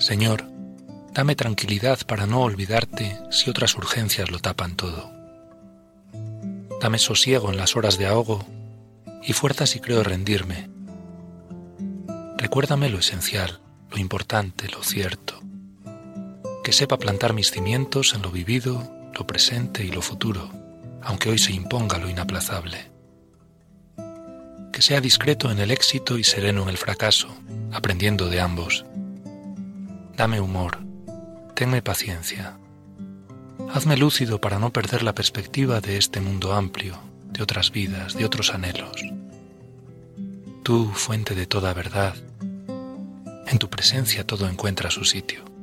Señor, dame tranquilidad para no olvidarte si otras urgencias lo tapan todo. Dame sosiego en las horas de ahogo y fuerza si creo rendirme. Recuérdame lo esencial, lo importante, lo cierto. Que sepa plantar mis cimientos en lo vivido, lo presente y lo futuro, aunque hoy se imponga lo inaplazable. Que sea discreto en el éxito y sereno en el fracaso, aprendiendo de ambos. Dame humor, tenme paciencia. Hazme lúcido para no perder la perspectiva de este mundo amplio, de otras vidas, de otros anhelos. Tú, fuente de toda verdad, en tu presencia todo encuentra su sitio.